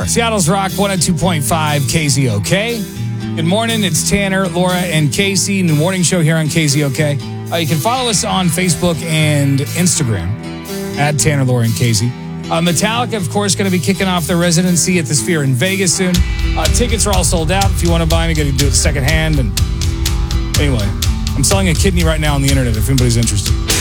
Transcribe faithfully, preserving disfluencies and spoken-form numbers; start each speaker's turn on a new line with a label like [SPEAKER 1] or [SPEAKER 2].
[SPEAKER 1] Seattle's Rock one oh two point five K Z O K. Good morning. It's Tanner, Laura, and Casey in the morning show here on K Z O K. Uh, you can follow us on Facebook and Instagram at Tanner, Laura, and Casey. Uh, Metallica, of course, going to be kicking off their residency at the Sphere in Vegas soon. Uh, tickets are all sold out. If you want to buy them, you got to do it secondhand. And anyway, I'm selling a kidney right now on the internet if anybody's interested.